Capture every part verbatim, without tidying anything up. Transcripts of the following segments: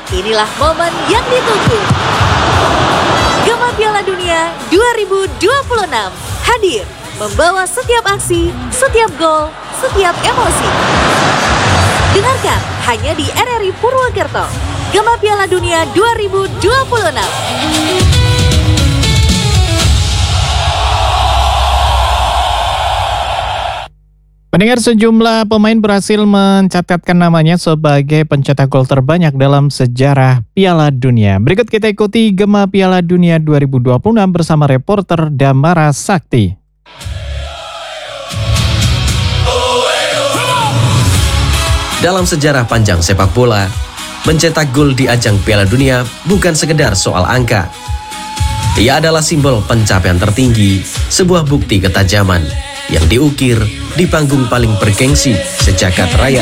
inilah momen yang ditunggu. Gema Piala Dunia dua ribu dua puluh enam hadir membawa setiap aksi, setiap gol, setiap emosi. Dengarkan hanya di R R I Purwokerto. Gema Piala Dunia dua ribu dua puluh enam. Pendengar, sejumlah pemain berhasil mencatatkan namanya sebagai pencetak gol terbanyak dalam sejarah Piala Dunia. Berikut kita ikuti Gema Piala Dunia dua ribu dua puluh enam bersama reporter Damara Sakti. Dalam sejarah panjang sepak bola, mencetak gol di ajang Piala Dunia bukan sekedar soal angka. Ia adalah simbol pencapaian tertinggi, sebuah bukti ketajaman yang diukir di panggung paling bergengsi sejagat raya.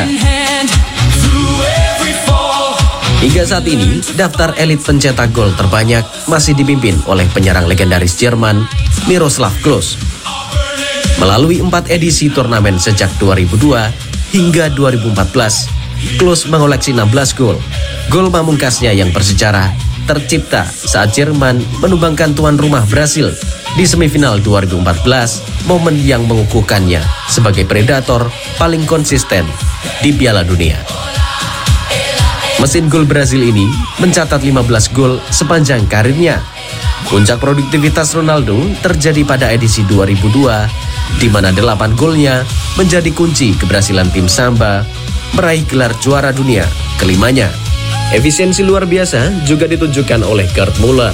Hingga saat ini, daftar elit pencetak gol terbanyak masih dipimpin oleh penyerang legendaris Jerman, Miroslav Klose. Melalui empat edisi turnamen sejak dua ribu dua hingga dua ribu empat belas, Klose mengoleksi enam belas gol. Gol pamungkasnya yang bersejarah tercipta saat Jerman menumbangkan tuan rumah Brasil di semifinal dua ribu empat belas, momen yang mengukuhkannya sebagai predator paling konsisten di Piala Dunia. Mesin gol Brasil ini mencatat lima belas gol sepanjang karirnya. Puncak produktivitas Ronaldo terjadi pada edisi dua ribu dua, di mana delapan golnya menjadi kunci keberhasilan tim Samba meraih gelar juara dunia kelimanya. Efisiensi luar biasa juga ditunjukkan oleh Gerd Müller.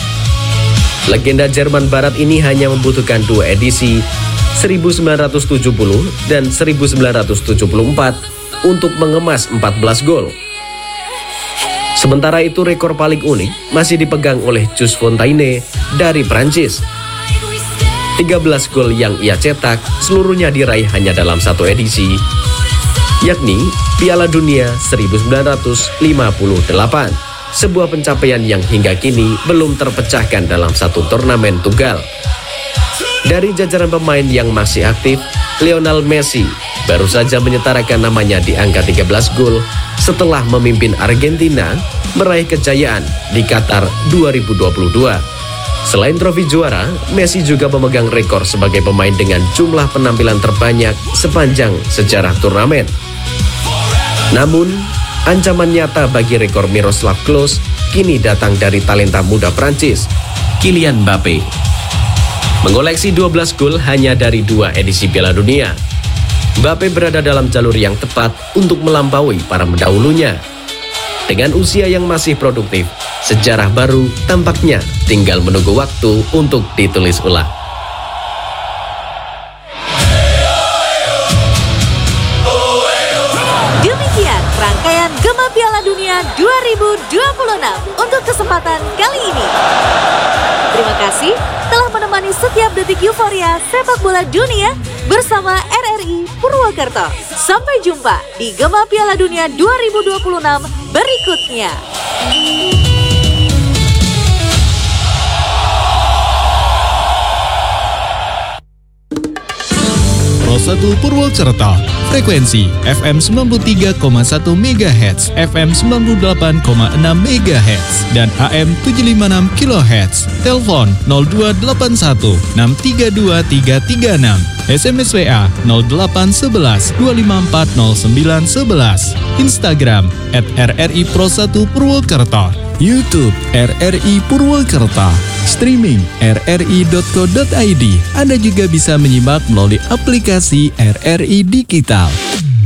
Legenda Jerman Barat ini hanya membutuhkan dua edisi, seribu sembilan ratus tujuh puluh dan seribu sembilan ratus tujuh puluh empat, untuk mengemas empat belas gol. Sementara itu, rekor paling unik masih dipegang oleh Jules Fontaine dari Prancis. tiga belas gol yang ia cetak seluruhnya diraih hanya dalam satu edisi, yakni Piala Dunia seribu sembilan ratus lima puluh delapan. Sebuah pencapaian yang hingga kini belum terpecahkan dalam satu turnamen tunggal. Dari jajaran pemain yang masih aktif, Lionel Messi baru saja menyetarakan namanya di angka tiga belas gol setelah memimpin Argentina meraih kejayaan di Qatar dua ribu dua puluh dua. Selain trofi juara, Messi juga memegang rekor sebagai pemain dengan jumlah penampilan terbanyak sepanjang sejarah turnamen. Namun, ancaman nyata bagi rekor Miroslav Klose kini datang dari talenta muda Prancis, Kylian Mbappe. Mengoleksi dua belas gol hanya dari dua edisi Piala Dunia, Mbappe berada dalam jalur yang tepat untuk melampaui para pendahulunya. Dengan usia yang masih produktif, sejarah baru tampaknya tinggal menunggu waktu untuk ditulis ulang. Demikian rangkaian Gema Piala Dunia dua ribu dua puluh enam untuk kesempatan kali ini. Terima kasih telah menemani setiap detik euforia sepak bola dunia bersama R R I Purwokerto. Sampai jumpa di Gema Piala Dunia dua ribu dua puluh enam berikutnya. Pro satu Purwokerto, frekuensi F M sembilan puluh tiga koma satu megahertz, F M sembilan puluh delapan koma enam megahertz, dan A M tujuh ratus lima puluh enam kilohertz. Telepon nol dua delapan satu enam tiga dua tiga tiga enam. S M S W A nol delapan satu satu dua lima empat nol sembilan satu satu. Instagram at R R I Pro satu Purwokerto. YouTube R R I Purwokerto. Streaming r r i dot co dot i d. Anda juga bisa menyimak melalui aplikasi R R I Digital.